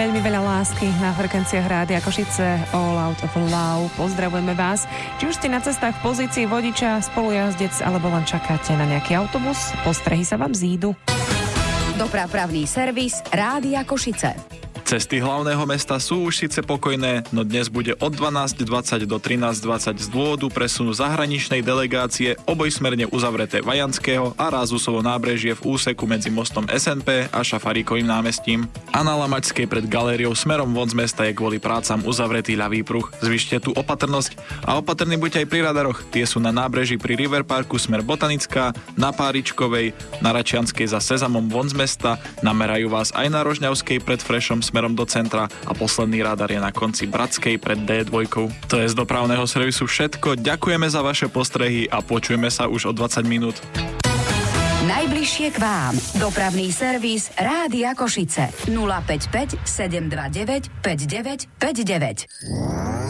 veľmi veľa lásky na frekvenciách Rádia Košice, All Out of Love. Pozdravujeme vás. Či už ste na cestách v pozícii vodiča, spolujazdec, alebo len čakáte na nejaký autobus, postrehy sa vám zídu. Dopravný servis Rádia Košice. Cesty hlavného mesta sú už síce pokojné, no dnes bude od 12:20 do 13:20 z dôvodu presunu zahraničnej delegácie obojsmerne uzavreté Vajanského a Rázusovo nábrežie v úseku medzi mostom SNP a Šafarikovým námestím. A na Lamačskej pred galériou smerom von z mesta je kvôli prácam uzavretý ľavý pruh. Zvyšte tu opatrnosť a opatrní buďte aj pri radaroch. Tie sú na nábreží pri River Parku smer Botanická, na Páričkovej, na Račianskej za Sezamom von z mesta, namerajú vás aj na Rožňavskej pred Frešom smerom do centra a posledný radar je na konci Bratskej pred D2. To je z dopravného servisu všetko. Ďakujeme za vaše postrehy a počujeme sa už o 20 minút. Najbližšie k vám. Dopravný servis Rádia Košice. 055 729 5959.